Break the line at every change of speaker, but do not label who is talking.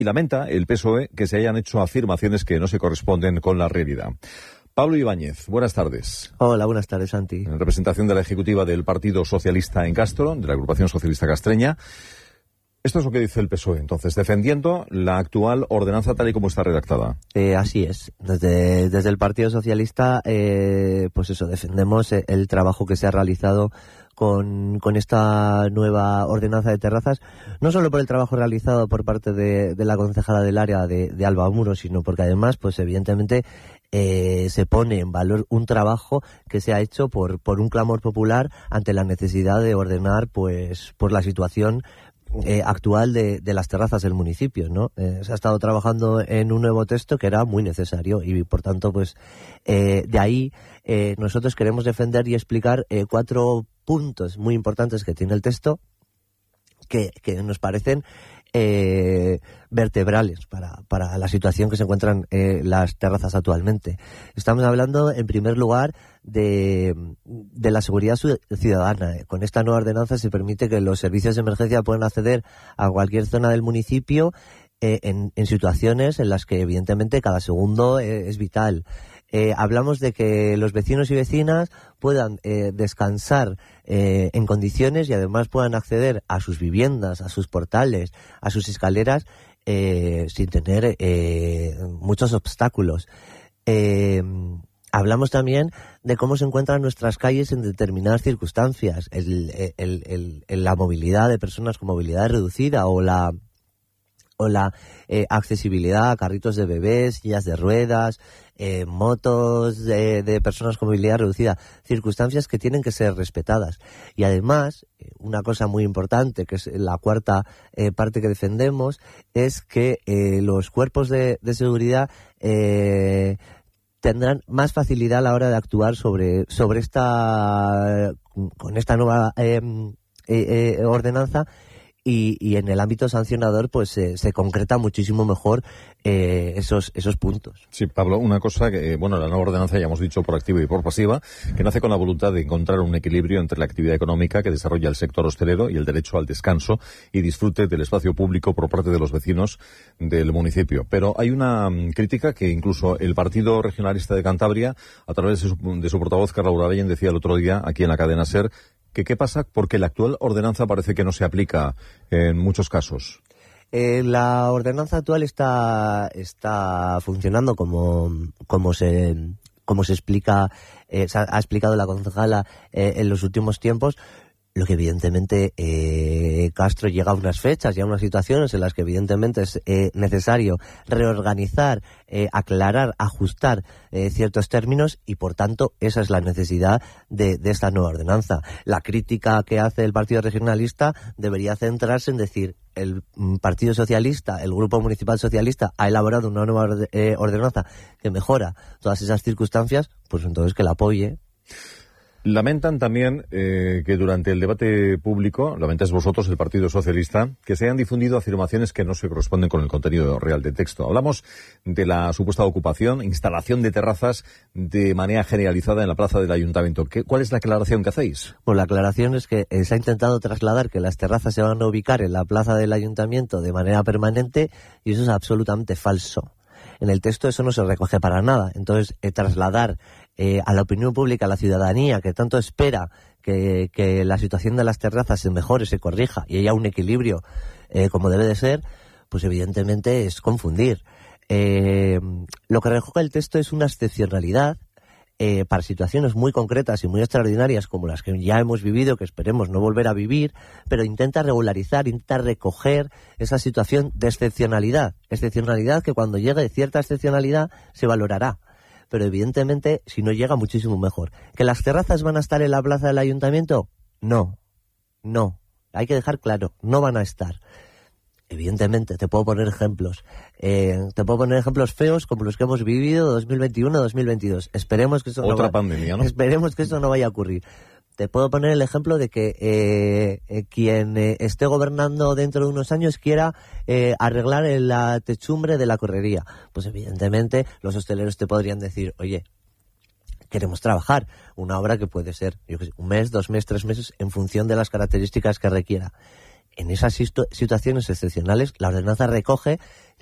y lamenta el PSOE que se hayan hecho afirmaciones que no se corresponden con la realidad. Pablo Ibáñez, buenas tardes.
Hola, buenas tardes, Santi.
En representación de la ejecutiva del Partido Socialista en Castro, de la agrupación socialista castreña. Esto es lo que dice el PSOE, entonces, defendiendo la actual ordenanza tal y como está redactada.
Así es. Desde el Partido Socialista, pues eso, defendemos el trabajo que se ha realizado con esta nueva ordenanza de terrazas, no solo por el trabajo realizado por parte de la concejala del área de Alba Muro, sino porque además, pues evidentemente, se pone en valor un trabajo que se ha hecho por un clamor popular ante la necesidad de ordenar pues la situación actual de las terrazas del municipio, ¿no? Se ha estado trabajando en un nuevo texto que era muy necesario y por tanto pues de ahí nosotros queremos defender y explicar 4 puntos muy importantes que tiene el texto que nos parecen vertebrales para la situación que se encuentran las terrazas actualmente. Estamos hablando, en primer lugar, de la seguridad ciudadana. Con esta nueva ordenanza se permite que los servicios de emergencia puedan acceder a cualquier zona del municipio en situaciones en las que, evidentemente, cada segundo es vital. Hablamos de que los vecinos y vecinas puedan descansar en condiciones y además puedan acceder a sus viviendas, a sus portales, a sus escaleras sin tener muchos obstáculos. Hablamos también de cómo se encuentran nuestras calles en determinadas circunstancias, la movilidad de personas con movilidad reducida o la accesibilidad a carritos de bebés, sillas de ruedas, motos de personas con movilidad reducida, circunstancias que tienen que ser respetadas. Y además, una cosa muy importante, que es la cuarta parte que defendemos, es que los cuerpos de seguridad tendrán más facilidad a la hora de actuar con esta nueva ordenanza. Y en el ámbito sancionador pues se concreta muchísimo mejor esos puntos.
Sí, Pablo, una cosa que, la nueva ordenanza, ya hemos dicho, por activa y por pasiva, que nace con la voluntad de encontrar un equilibrio entre la actividad económica que desarrolla el sector hostelero y el derecho al descanso y disfrute del espacio público por parte de los vecinos del municipio. Pero hay una crítica que incluso el Partido Regionalista de Cantabria, a través de su portavoz, Carla Urabellen, decía el otro día aquí en la cadena SER, ¿qué pasa? Porque la actual ordenanza parece que no se aplica en muchos casos.
La ordenanza actual está funcionando como se explica, ha explicado la concejala en los últimos tiempos. Lo que evidentemente Castro llega a unas fechas y a unas situaciones en las que evidentemente es necesario reorganizar, aclarar, ajustar ciertos términos y por tanto esa es la necesidad de esta nueva ordenanza. La crítica que hace el Partido Regionalista debería centrarse en decir: el Partido Socialista, el Grupo Municipal Socialista ha elaborado una nueva ordenanza que mejora todas esas circunstancias, pues entonces que la apoye.
Lamentan también que durante el debate público, lamentáis vosotros, el Partido Socialista, que se hayan difundido afirmaciones que no se corresponden con el contenido real del texto. Hablamos de la supuesta ocupación, instalación de terrazas de manera generalizada en la plaza del Ayuntamiento. ¿Cuál es la aclaración que hacéis?
Pues la aclaración es que se ha intentado trasladar que las terrazas se van a ubicar en la plaza del Ayuntamiento de manera permanente y eso es absolutamente falso. En el texto eso no se recoge para nada. Entonces, trasladar a la opinión pública, a la ciudadanía, que tanto espera que la situación de las terrazas se mejore, se corrija y haya un equilibrio como debe de ser, pues evidentemente es confundir. Lo que recoge el texto es una excepcionalidad para situaciones muy concretas y muy extraordinarias como las que ya hemos vivido, que esperemos no volver a vivir, pero intenta regularizar, intenta recoger esa situación de excepcionalidad que cuando llegue cierta excepcionalidad se valorará, pero evidentemente si no llega muchísimo mejor. ¿Que las terrazas van a estar en la plaza del Ayuntamiento? No, hay que dejar claro, no van a estar. Evidentemente, te puedo poner ejemplos. Feos como los que hemos vivido 2021-2022. Esperemos que eso
pandemia, ¿no?
Esperemos que eso no vaya a ocurrir. Te puedo poner el ejemplo de que quien esté gobernando dentro de unos años quiera arreglar la techumbre de la correría. Pues evidentemente los hosteleros te podrían decir: oye, queremos trabajar una obra que puede ser, un mes, 2 meses, 3 meses, en función de las características que requiera. en esas situaciones excepcionales la ordenanza recoge